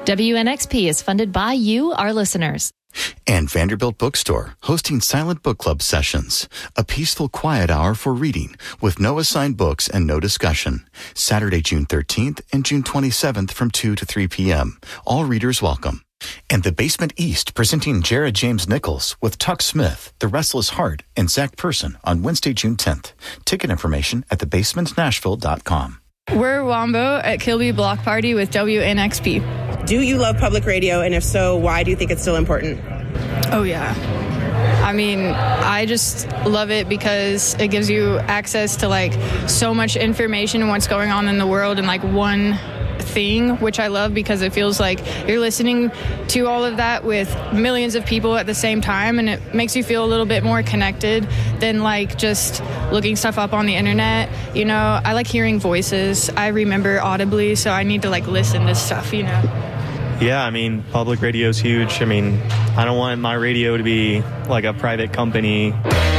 WNXP is funded by you, our listeners. And Vanderbilt Bookstore, hosting Silent Book Club sessions, a peaceful quiet hour for reading with no assigned books and no discussion. Saturday, June 13th and June 27th from 2 to 3 p.m. All readers welcome. And the Basement East, presenting Jared James Nichols with Tuck Smith, The Restless Heart, and Zach Person on Wednesday, June 10th. Ticket information at thebasementnashville.com. We're Wombo at Kilby Block Party with WNXP. Do you love public radio? And if so, why do you think it's still important? Oh, yeah. I mean, I just love it because it gives you access to, like, so much information and what's going on in the world in, like, one thing, which I love because it feels like you're listening to all of that with millions of people at the same time, and it makes you feel a little bit more connected than like just looking stuff up on the internet. You know, I like hearing voices. I remember audibly, so I need to like listen to stuff, you know. Yeah, I mean, public radio is huge. I mean, I don't want my radio to be like a private company.